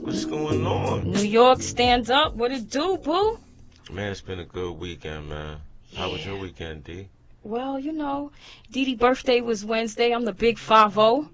What's going on? New York, stand up. What it do, boo? Man, it's been a good weekend, man. How was your weekend, D? Well, Dee Dee birthday was Wednesday. I'm the big 5-0.